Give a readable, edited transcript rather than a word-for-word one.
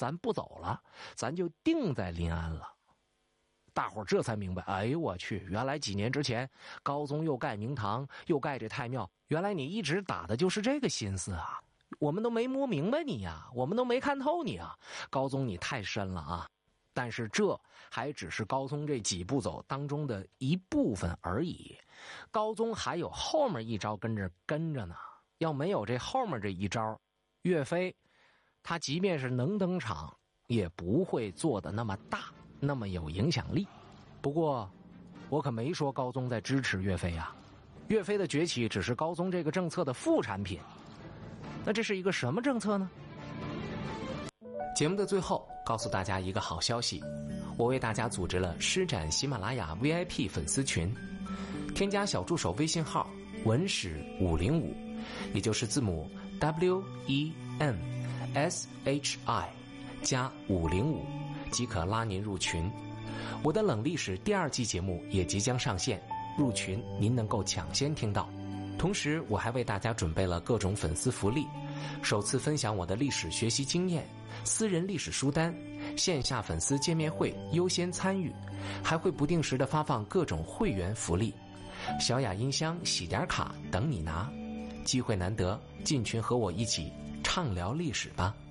咱不走了，咱就定在临安了。大伙儿这才明白，哎呦我去，原来几年之前高宗又盖明堂又盖这太庙，原来你一直打的就是这个心思啊，我们都没摸明白你呀，我们都没看透你啊，高宗你太深了啊。但是这还只是高宗这几步走当中的一部分而已，高宗还有后面一招跟着呢。要没有这后面这一招，岳飞他即便是能登场，也不会做的那么大，那么有影响力。不过我可没说高宗在支持岳飞啊，岳飞的崛起只是高宗这个政策的副产品。那这是一个什么政策呢？节目的最后告诉大家一个好消息，我为大家组织了施展喜马拉雅 VIP 粉丝群，添加小助手微信号文史505，也就是字母 WENSHI 加505，即可拉您入群。我的冷历史第2季节目也即将上线，入群您能够抢先听到。同时我还为大家准备了各种粉丝福利，首次分享我的历史学习经验，私人历史书单，线下粉丝见面会优先参与，还会不定时的发放各种会员福利，小雅音箱、喜点卡等你拿。机会难得，进群和我一起畅聊历史吧。